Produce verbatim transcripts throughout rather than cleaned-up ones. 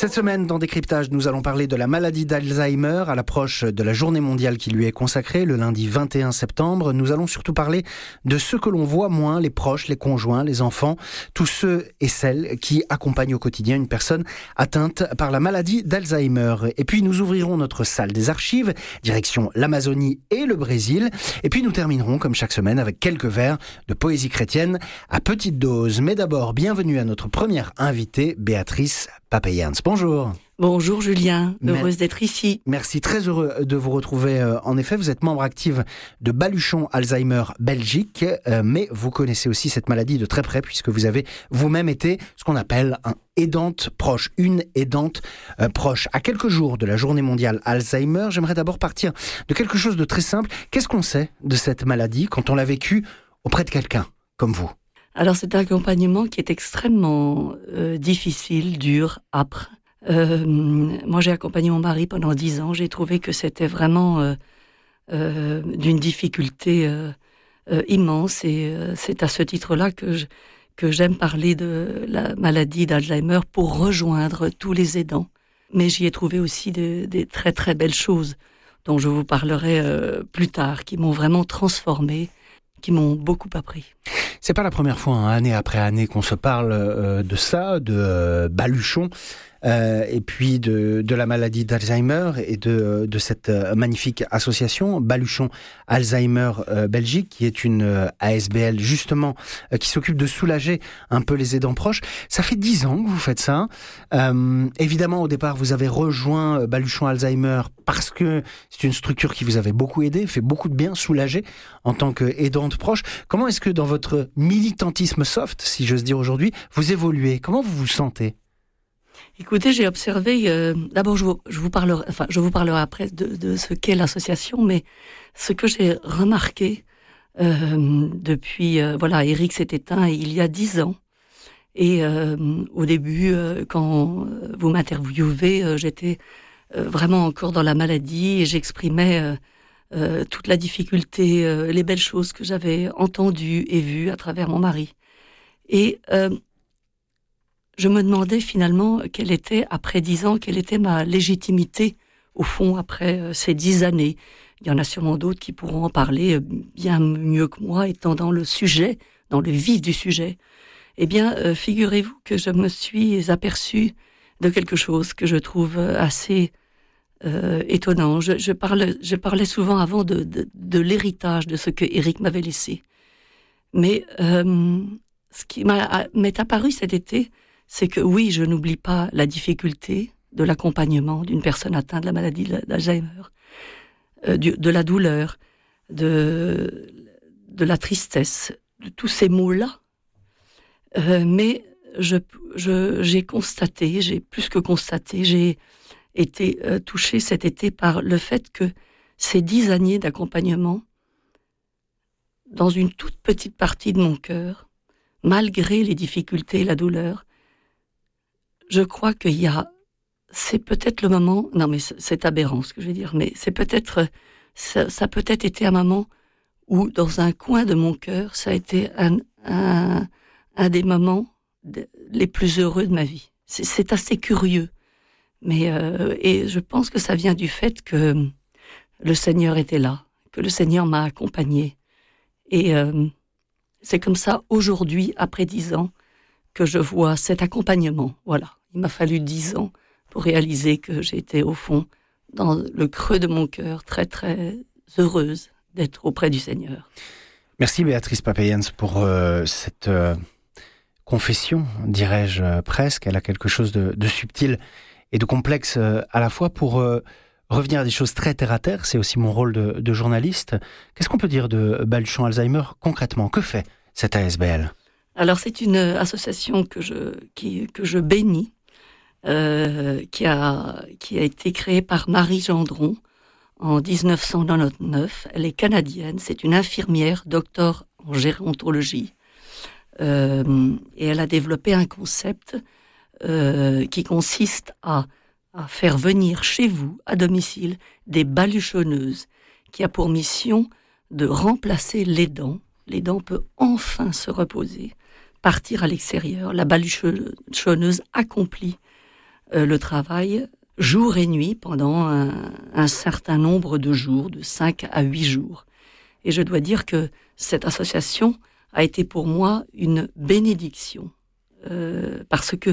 Cette semaine, dans Décryptage, nous allons parler de la maladie d'Alzheimer à l'approche de la journée mondiale qui lui est consacrée, le lundi vingt et un septembre. Nous allons surtout parler de ceux que l'on voit moins, les proches, les conjoints, les enfants, tous ceux et celles qui accompagnent au quotidien une personne atteinte par la maladie d'Alzheimer. Et puis, nous ouvrirons notre salle des archives, direction l'Amazonie et le Brésil. Et puis, nous terminerons, comme chaque semaine, avec quelques vers de poésie chrétienne à petite dose. Mais d'abord, bienvenue à notre première invitée, Béatrice Papeyens. Bonjour. Bonjour Julien, heureuse Mer- d'être ici. Merci, très heureux de vous retrouver. En effet, vous êtes membre active de Baluchon Alzheimer Belgique, mais vous connaissez aussi cette maladie de très près puisque vous avez vous-même été ce qu'on appelle un aidante proche, une aidante euh, proche. À quelques jours de la journée mondiale Alzheimer, j'aimerais d'abord partir de quelque chose de très simple. Qu'est-ce qu'on sait de cette maladie quand on l'a vécue auprès de quelqu'un comme vous ? Alors c'est un accompagnement qui est extrêmement euh, difficile, dur, âpre. Euh, moi j'ai accompagné mon mari pendant dix ans, j'ai trouvé que c'était vraiment euh, euh, d'une difficulté euh, euh, immense et euh, c'est à ce titre-là que, je, que j'aime parler de la maladie d'Alzheimer pour rejoindre tous les aidants. Mais j'y ai trouvé aussi des, des très très belles choses dont je vous parlerai euh, plus tard, qui m'ont vraiment transformée, qui m'ont beaucoup appris. C'est pas la première fois, hein, année après année, qu'on se parle euh, de ça, de euh, Baluchon, euh, et puis de, de la maladie d'Alzheimer et de, de cette euh, magnifique association, Baluchon Alzheimer euh, Belgique, qui est une euh, A S B L justement, euh, qui s'occupe de soulager un peu les aidants proches. Ça fait dix ans que vous faites ça. Euh, évidemment, au départ, vous avez rejoint euh, Baluchon Alzheimer parce que c'est une structure qui vous avait beaucoup aidé, fait beaucoup de bien, soulagé en tant qu'aidante proche. Comment est-ce que dans votre militantisme soft, si j'ose dire aujourd'hui, vous évoluez ? Comment vous vous sentez ? Écoutez, j'ai observé, euh, d'abord je vous, je, vous parlerai, enfin, je vous parlerai après de, de ce qu'est l'association, mais ce que j'ai remarqué euh, depuis, euh, voilà, Eric s'est éteint il y a dix ans, et euh, au début, euh, quand vous m'interviewez, euh, j'étais euh, vraiment encore dans la maladie, et j'exprimais euh, euh, toute la difficulté, euh, les belles choses que j'avais entendues et vues à travers mon mari. Et euh, je me demandais finalement quelle était, après dix ans, quelle était ma légitimité, au fond, après euh, ces dix années. Il y en a sûrement d'autres qui pourront en parler bien mieux que moi, étant dans le sujet, dans le vif du sujet. Eh bien, euh, figurez-vous que je me suis aperçue de quelque chose que je trouve assez euh, étonnant. Je, je, parle, je parlais souvent avant de, de, de l'héritage de ce que Eric m'avait laissé. Mais euh, ce qui m'a, m'est apparu cet été, c'est que oui, je n'oublie pas la difficulté de l'accompagnement d'une personne atteinte de la maladie d'Alzheimer, euh, de, de la douleur, de, de la tristesse, de tous ces mots-là. Euh, mais je, je, j'ai constaté, j'ai plus que constaté, j'ai été euh, touchée cet été par le fait que ces dix années d'accompagnement, dans une toute petite partie de mon cœur, malgré les difficultés et la douleur, je crois qu'il y a, c'est peut-être le moment, non mais c'est aberrant ce que je vais dire, mais c'est peut-être, ça, ça a peut-être été un moment où dans un coin de mon cœur, ça a été un, un, un des moments de, les plus heureux de ma vie. C'est, c'est assez curieux, mais euh, et je pense que ça vient du fait que le Seigneur était là, que le Seigneur m'a accompagné, et euh, c'est comme ça aujourd'hui, après dix ans, que je vois cet accompagnement. Voilà, il m'a fallu dix ans pour réaliser que j'étais au fond, dans le creux de mon cœur, très très heureuse d'être auprès du Seigneur. Merci Béatrice Papeyens pour euh, cette euh, confession, dirais-je euh, presque. Elle a quelque chose de, de subtil et de complexe euh, à la fois pour euh, revenir à des choses très terre-à-terre. C'est aussi mon rôle de, de journaliste. Qu'est-ce qu'on peut dire de Baluchon Alzheimer concrètement ? Que fait cette A S B L ? Alors c'est une association que je, qui, que je bénis, euh, qui, a, qui a été créée par Marie Gendron en dix-neuf cent quatre-vingt-dix-neuf. Elle est canadienne, c'est une infirmière, docteur en gérontologie. Euh, et elle a développé un concept euh, qui consiste à, à faire venir chez vous, à domicile, des baluchonneuses, qui a pour mission de remplacer l'aidant. L'aidant peut enfin se reposer, partir à l'extérieur. La baluchonneuse accomplit euh, le travail jour et nuit pendant un, un certain nombre de jours, de cinq à huit jours. Et je dois dire que cette association a été pour moi une bénédiction. Euh, parce que,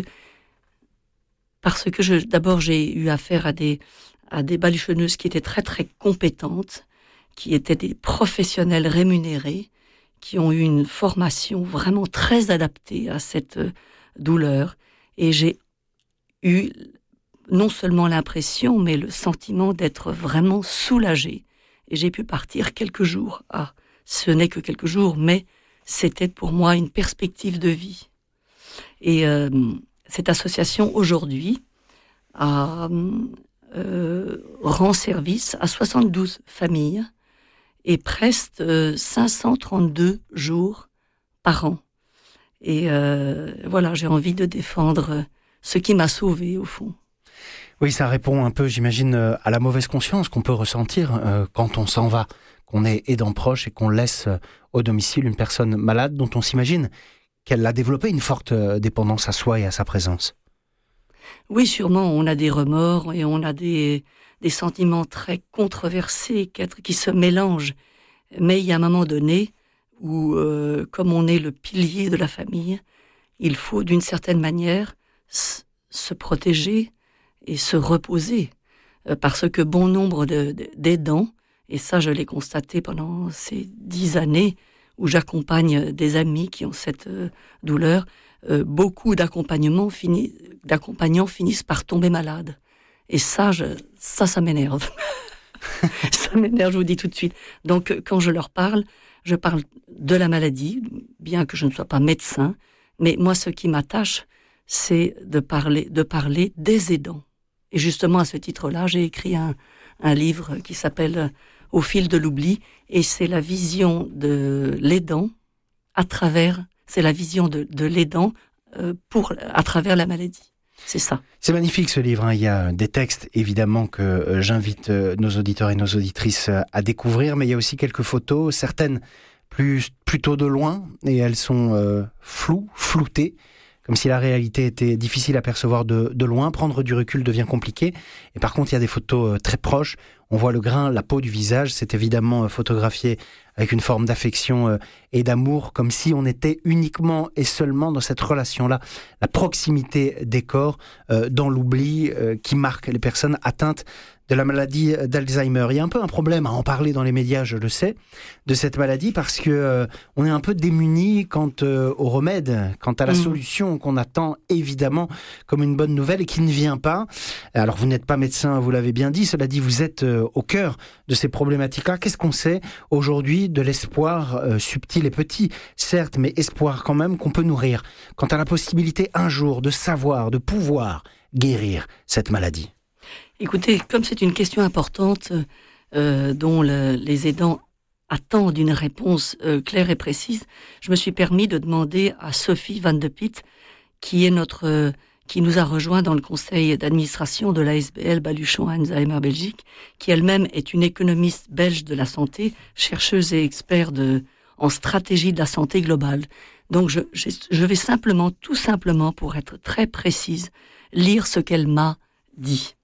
parce que je, d'abord j'ai eu affaire à des, à des baluchonneuses qui étaient très très compétentes, qui étaient des professionnels rémunérés, qui ont eu une formation vraiment très adaptée à cette douleur. Et j'ai eu non seulement l'impression, mais le sentiment d'être vraiment soulagée. Et j'ai pu partir quelques jours. Ah, ce n'est que quelques jours, mais c'était pour moi une perspective de vie. Et euh, cette association, aujourd'hui, a, euh, rend service à soixante-douze familles et preste euh, cinq cent trente-deux jours par an. Et euh, voilà, j'ai envie de défendre ce qui m'a sauvée, au fond. Oui, ça répond un peu, j'imagine, à la mauvaise conscience qu'on peut ressentir euh, quand on s'en va, qu'on est aidant proche et qu'on laisse euh, au domicile une personne malade dont on s'imagine qu'elle a développé une forte euh, dépendance à soi et à sa présence. Oui, sûrement, on a des remords et on a des, des sentiments très controversés qui se mélangent. Mais il y a un moment donné où, euh, comme on est le pilier de la famille, il faut d'une certaine manière s- se protéger et se reposer. Euh, parce que bon nombre de, de, d'aidants, et ça je l'ai constaté pendant ces dix années où j'accompagne des amis qui ont cette euh, douleur, euh, beaucoup d'accompagnements fini, d'accompagnants finissent par tomber malades. Et ça, je, ça, ça m'énerve. Ça m'énerve, je vous dis tout de suite. Donc, quand je leur parle, je parle de la maladie, bien que je ne sois pas médecin, mais moi, ce qui m'attache, c'est de parler, de parler des aidants. Et justement, à ce titre-là, j'ai écrit un, un livre qui s'appelle « Au fil de l'oubli », et c'est la vision de l'aidant à travers, c'est la vision de, de l'aidant euh, pour, à travers la maladie. C'est ça. C'est magnifique ce livre, hein. Il y a des textes évidemment que euh, j'invite euh, nos auditeurs et nos auditrices euh, à découvrir, mais il y a aussi quelques photos, certaines plus, plutôt de loin, et elles sont euh, floues, floutées, comme si la réalité était difficile à percevoir de, de loin. Prendre du recul devient compliqué. Et par contre, il y a des photos euh, très proches. On voit le grain, la peau du visage. C'est évidemment euh, photographié avec une forme d'affection euh, et d'amour, comme si on était uniquement et seulement dans cette relation-là, la proximité des corps, euh, dans l'oubli euh, qui marque les personnes atteintes de la maladie d'Alzheimer. Il y a un peu un problème à en parler dans les médias, je le sais, de cette maladie, parce que euh, on est un peu démunis quant euh, au remède, quant à la mmh. solution qu'on attend évidemment comme une bonne nouvelle et qui ne vient pas. Alors vous n'êtes pas médecin, vous l'avez bien dit, cela dit, vous êtes euh, au cœur de ces problématiques-là. Qu'est-ce qu'on sait aujourd'hui de l'espoir euh, subtil et petit, certes, mais espoir quand même qu'on peut nourrir quant à la possibilité un jour de savoir, de pouvoir guérir cette maladie? Écoutez, comme c'est une question importante euh, dont le, les aidants attendent une réponse euh, claire et précise, je me suis permis de demander à Sophie Van de Piet, qui est notre, euh, qui nous a rejoint dans le conseil d'administration de l'A S B L Baluchon Alzheimer Belgique, qui elle-même est une économiste belge de la santé, chercheuse et expert de, en stratégie de la santé globale. Donc je, je, je vais simplement, tout simplement, pour être très précise, lire ce qu'elle m'a dit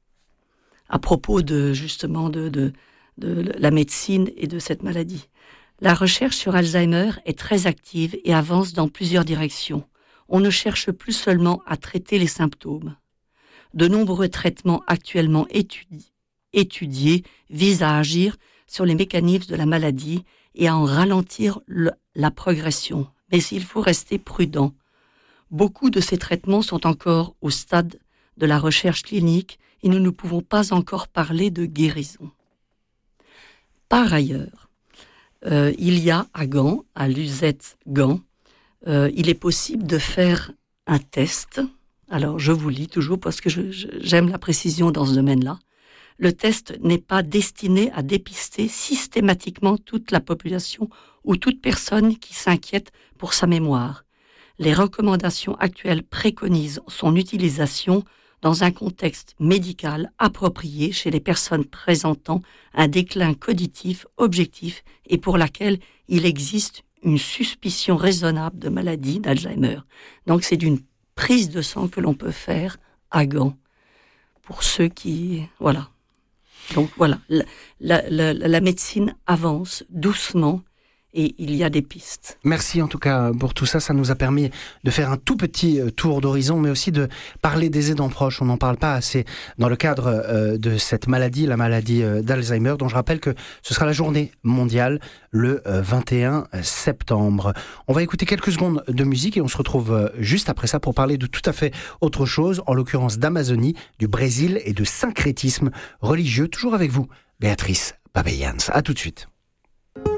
à propos de, justement, de, de, de la médecine et de cette maladie. La recherche sur Alzheimer est très active et avance dans plusieurs directions. On ne cherche plus seulement à traiter les symptômes. De nombreux traitements actuellement étudi- étudiés visent à agir sur les mécanismes de la maladie et à en ralentir le, la progression. Mais il faut rester prudent. Beaucoup de ces traitements sont encore au stade de la recherche clinique et nous ne pouvons pas encore parler de guérison. Par ailleurs, euh, il y a à Gand, à l'Uzette Gand, euh, il est possible de faire un test. Alors, je vous lis toujours parce que je, je, j'aime la précision dans ce domaine-là. Le test n'est pas destiné à dépister systématiquement toute la population ou toute personne qui s'inquiète pour sa mémoire. Les recommandations actuelles préconisent son utilisation dans un contexte médical approprié chez les personnes présentant un déclin cognitif objectif et pour laquelle il existe une suspicion raisonnable de maladie d'Alzheimer. Donc c'est d'une prise de sang que l'on peut faire à Gand. pour ceux qui... Voilà. Donc voilà, la, la, la, la médecine avance doucement. Et il y a des pistes. Merci en tout cas pour tout ça. Ça nous a permis de faire un tout petit tour d'horizon, mais aussi de parler des aidants proches. On n'en parle pas assez dans le cadre euh, de cette maladie, la maladie euh, d'Alzheimer, dont je rappelle que ce sera la journée mondiale le euh, vingt et un septembre. On va écouter quelques secondes de musique et on se retrouve euh, juste après ça pour parler de tout à fait autre chose, en l'occurrence d'Amazonie, du Brésil et de syncrétisme religieux. Toujours avec vous, Béatrice Pavellans. À tout de suite.